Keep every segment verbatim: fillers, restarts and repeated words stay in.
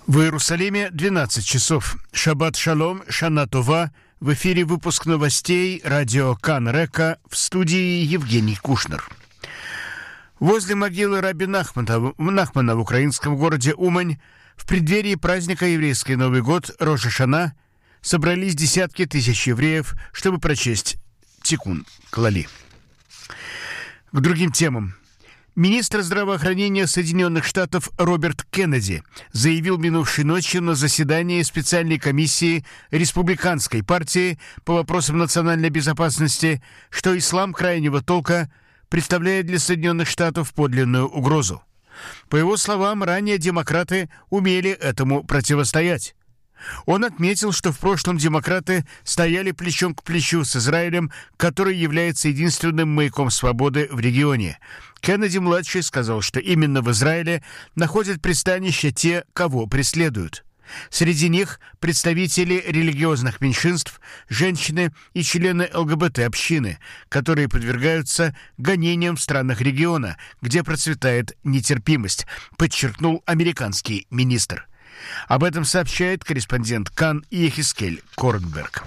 В Иерусалиме двенадцать часов. Шаббат шалом, шана това. В эфире выпуск новостей радио Кан Река, в студии Евгений Кушнер. Возле могилы раби Нахмана, Нахмана в украинском городе Умань в преддверии праздника еврейский Новый год Рош ха-Шана собрались десятки тысяч евреев, чтобы прочесть Тикун Клали. К другим темам. Министр здравоохранения Соединенных Штатов Роберт Кеннеди заявил минувшей ночью на заседании специальной комиссии Республиканской партии по вопросам национальной безопасности, что ислам крайнего толка представляет для Соединенных Штатов подлинную угрозу. По его словам, ранее демократы умели этому противостоять. Он отметил, что в прошлом демократы стояли плечом к плечу с Израилем, который является единственным маяком свободы в регионе. Кеннеди-младший сказал, что именно в Израиле находят пристанище те, кого преследуют. Среди них представители религиозных меньшинств, женщины и члены ЛГБТ-общины, которые подвергаются гонениям в странах региона, где процветает нетерпимость, подчеркнул американский министр. Об этом сообщает корреспондент Кан Йехискель Корнберг.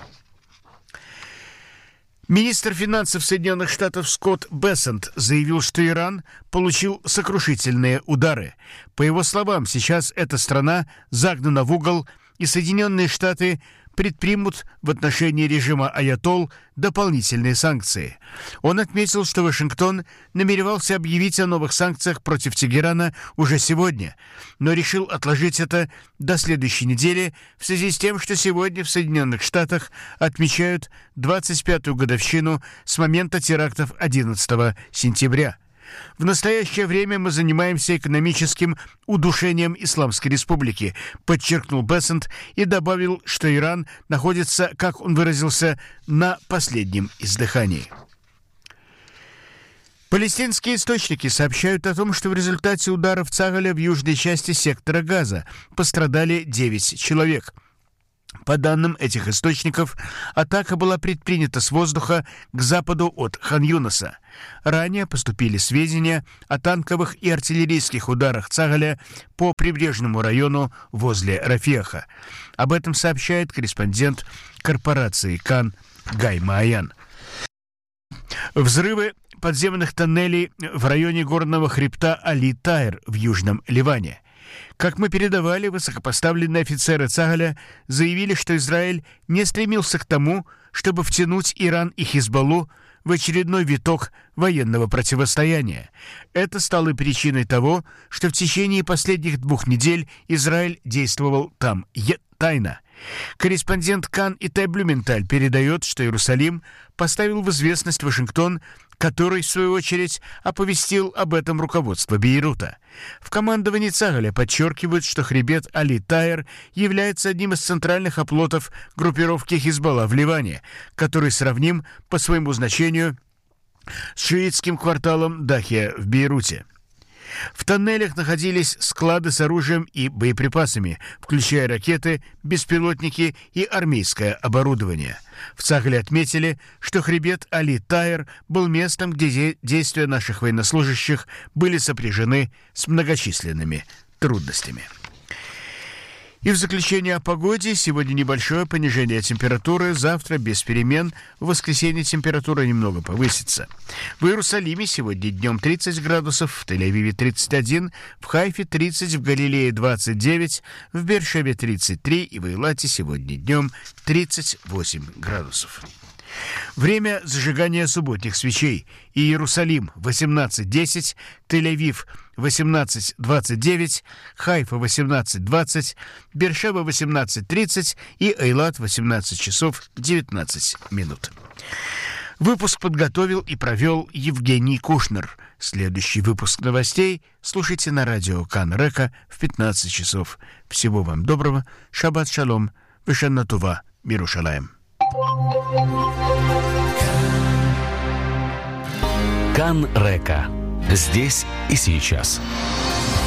Министр финансов Соединенных Штатов Скотт Бессент заявил, что Иран получил сокрушительные удары. По его словам, сейчас эта страна загнана в угол, и Соединенные Штаты предпримут в отношении режима аятолл дополнительные санкции. Он отметил, что Вашингтон намеревался объявить о новых санкциях против Тегерана уже сегодня, но решил отложить это до следующей недели в связи с тем, что сегодня в Соединенных Штатах отмечают двадцать пятую годовщину с момента терактов одиннадцатого сентября. В настоящее время мы занимаемся экономическим удушением Исламской Республики, подчеркнул Бессент и добавил, что Иран находится, как он выразился, на последнем издыхании. Палестинские источники сообщают о том, что в результате ударов Цагаля в южной части сектора Газа пострадали девять человек. По данным этих источников, атака была предпринята с воздуха к западу от Хан-Юниса. Ранее поступили сведения о танковых и артиллерийских ударах Цагаля по прибрежному району возле Рафеха. Об этом сообщает корреспондент корпорации Кан Гай Мааян. Взрывы подземных тоннелей в районе горного хребта Али-Тайр в Южном Ливане. Как мы передавали, высокопоставленные офицеры Цагаля заявили, что Израиль не стремился к тому, чтобы втянуть Иран и Хизбаллу в очередной виток военного противостояния. Это стало причиной того, что в течение последних двух недель Израиль действовал там тайно. Корреспондент Кан Итай Блюменталь передает, что Иерусалим поставил в известность Вашингтон, который, в свою очередь, оповестил об этом руководство Бейрута. В командовании Цагаля подчеркивают, что хребет Али-Тайр является одним из центральных оплотов группировки Хизбалла в Ливане, который сравним по своему значению с шиитским кварталом Дахия в Бейруте. В тоннелях находились склады с оружием и боеприпасами, включая ракеты, беспилотники и армейское оборудование. В Цагале отметили, что хребет Али-Тайр был местом, где действия наших военнослужащих были сопряжены с многочисленными трудностями. И в заключение о погоде. Сегодня небольшое понижение температуры, завтра без перемен, в воскресенье температура немного повысится. В Иерусалиме сегодня днем тридцать градусов, в Тель-Авиве тридцать один, в Хайфе тридцать, в Галилее двадцать девять, в Беэр-Шеве тридцать три и в Эйлате сегодня днем тридцать восемь градусов. Время зажигания субботних свечей. Иерусалим восемнадцать десять, Тель-Авив восемнадцать двадцать девять, Хайфа восемнадцать двадцать, Беэр-Шева восемнадцать тридцать и Эйлат восемнадцать часов девятнадцать минут. Выпуск подготовил и провел Евгений Кушнер. Следующий выпуск новостей слушайте на радио Кан Река в пятнадцать часов. Всего вам доброго. Шаббат шалом. Вешана това. Мирушалаем. Кан Река. Здесь и сейчас.